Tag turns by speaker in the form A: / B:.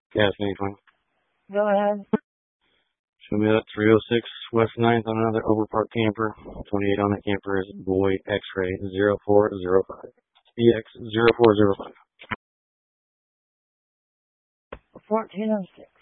A: Gas anything.
B: Go ahead.
A: Show me that 306 West 9th on another overparked camper. 28 on that camper is Boy X-Ray 0405. EX 0405.
B: 1406.